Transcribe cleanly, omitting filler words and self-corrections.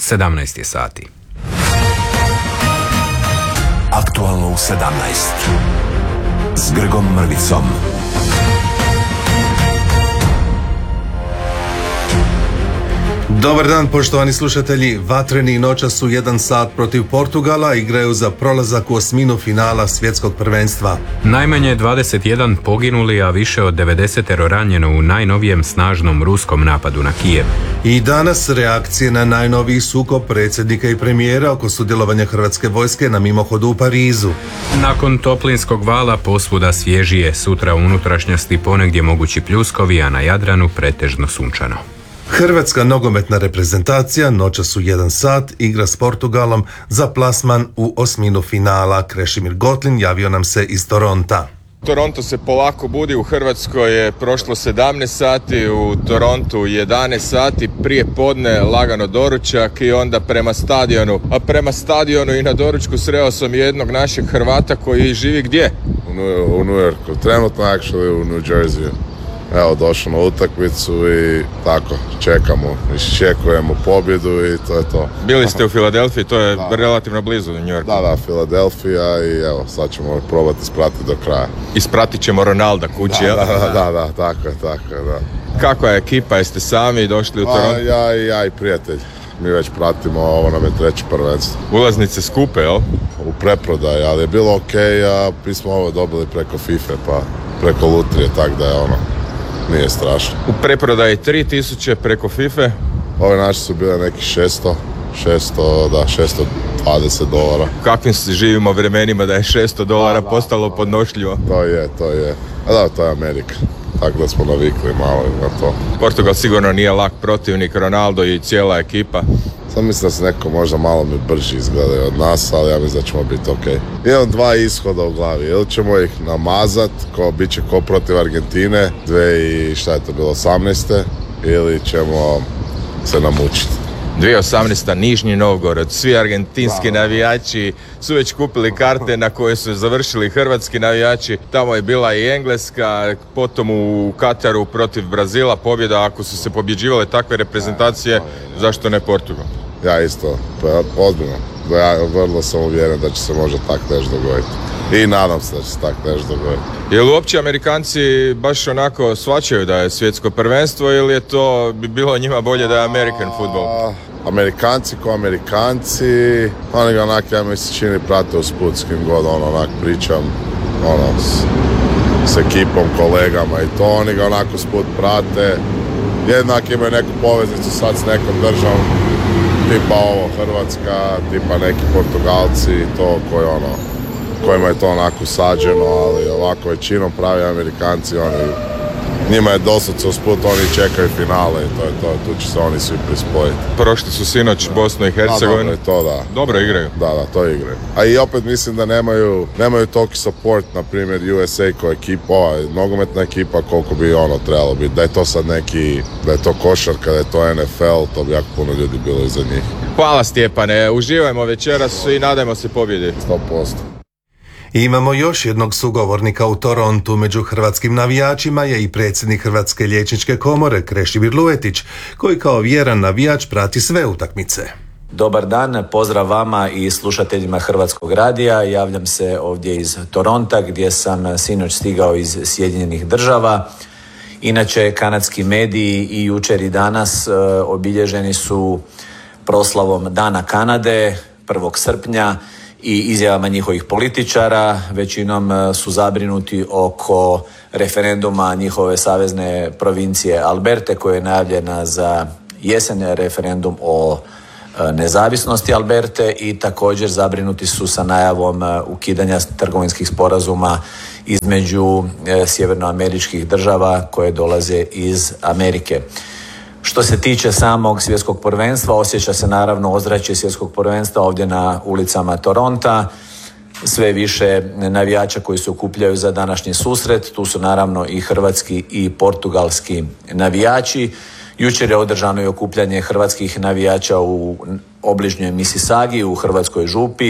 17 je sati. Aktualno u 17 s Grgom Mrvicom. Dobar dan, poštovani slušatelji. Vatreni noćas u 1 sat protiv Portugala igraju za prolazak u osminu finala svjetskog prvenstva. Najmanje 21 poginuli, a više od 90 ranjeno u najnovijem snažnom ruskom napadu na Kijev. I danas reakcije na najnoviji sukob predsjednika i premijera oko sudjelovanja hrvatske vojske na mimohodu u Parizu. Nakon toplinskog vala posvuda svježije, sutra u unutrašnjosti ponegdje mogući pljuskovi, a na Jadranu pretežno sunčano. Hrvatska nogometna reprezentacija noćas u 1 sat igra s Portugalom za plasman u osminu finala. Krešimir Gotlin javio nam se iz Toronta. Toronto se polako budi, u Hrvatskoj je prošlo 17 sati, u Torontu 11 sati, prije podne lagano doručak i onda prema stadionu. A prema stadionu i na doručku sreo sam jednog našeg Hrvata koji živi gdje? U New Yorku, trenutno actually u New Jerseyu. Evo, došao na utakmicu i tako, čekamo, iščekujemo pobjedu i to je to. Bili ste u Filadelfiji, to je relativno blizu New Yorku. Da, Filadelfija i evo, sad ćemo probati ispratiti do kraja. Ispratit ćemo Ronalda kući, jel? Da, tako je. Kakva je ekipa, jeste sami došli u Toronto? Ja i prijatelj. Mi već pratimo, ovo nam je 3. prvenstvo. Ulaznice skupe, jel? U preprodaji, ali je bilo okej, a mi smo ovo dobili preko FIFA, pa preko lutrije, tako da je nije strašno. U preprodaji 3000 preko FIFA. Ove naše su bile neki $620. Kakvim živimo vremenima da je $600 postalo podnošljivo? To je. A da, to je Amerika. Tako da smo navikli malo na to. Portugal sigurno nije lak protivnik, Ronaldo i cijela ekipa. Sad mislim da se neko možda malo mi brži izgledaju od nas, ali ja mislim da ćemo biti okej. Imam 2 ishoda u glavi. Ili ćemo ih namazat, bit će ko protiv Argentine, 2018. Ili ćemo se namučiti. 2018. Nižnji Novgorod, svi argentinski navijači su već kupili karte na koje su završili hrvatski navijači. Tamo je bila i Engleska, potom u Kataru protiv Brazila pobjeda. Ako su se pobjeđivale takve reprezentacije, zašto ne Portugal? Ja isto, ozbiljno. Ja vrlo sam uvjeren da će se možda tak nešto dogoditi. I nadam se da će se tak nešto dogoditi. Jel uopće Amerikanci baš onako shvaćaju da je svjetsko prvenstvo ili je to bi bilo njima bolje da je American football? Amerikanci ko Amerikanci, oni ga onak, ja mi se čini, prate usput s kim god onak pričam, s ekipom, kolegama i to, oni ga onako usput prate. Jednak imaju neku poveznicu sad s nekom državom, tipa ovo Hrvatska, tipa neki Portugalci i to kojima je to onako sađeno, ali ovako većinom pravi Amerikanci, njima je doslovce usput, oni čekaju finale i to je to, tu će se oni svi prispojiti. Prošli su sinoć Bosnu i Hercegovinu. Dobro igraju. Da, to igraju. A i opet mislim da nemaju toliki support, na primjer USA kao ekipa, nogometna ekipa koliko bi trebalo biti. Da je to sad da je to košarka, da je to NFL, to bi jako puno ljudi bilo iza njih. Hvala Stjepane, uživajmo večeras i nadajmo se pobjedi. 100%. Imamo još jednog sugovornika u Torontu. Među hrvatskim navijačima je i predsjednik Hrvatske liječničke komore Krešimir Luetić, koji kao vjeran navijač prati sve utakmice. Dobar dan, pozdrav vama i slušateljima Hrvatskog radija. Javljam se ovdje iz Toronta gdje sam sinoć stigao iz Sjedinjenih Država. Inače, kanadski mediji i jučer i danas obilježeni su proslavom Dana Kanade 1. srpnja i izjavama njihovih političara. Većinom su zabrinuti oko referenduma njihove savezne provincije Alberte, koja je najavljena za jesen, referendum o nezavisnosti Alberte, i također zabrinuti su sa najavom ukidanja trgovinskih sporazuma između sjevernoameričkih država koje dolaze iz Amerike. Što se tiče samog svjetskog prvenstva, osjeća se naravno ozračje svjetskog prvenstva ovdje na ulicama Toronta. Sve više navijača koji se okupljaju za današnji susret. Tu su naravno i hrvatski i portugalski navijači. Jučer je održano i okupljanje hrvatskih navijača u obližnjoj Misisagi u Hrvatskoj Župi.